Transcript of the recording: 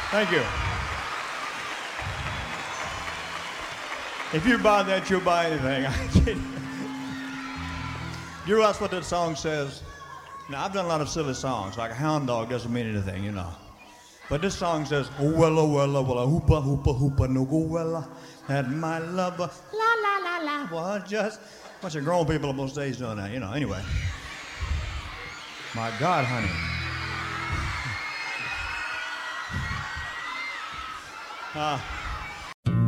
Thank you. If you buy that, you'll buy anything. I kid you. You ask what that song says. Now, I've done a lot of silly songs, like a hound dog doesn't mean anything, you know. But this song says, oh, wella, wella, wella, hoopa, hoopa, hoopa, no go, wella, had my lover, la, la, la, la, was just a bunch of grown people most days doing that, you know. Anyway. My God, honey.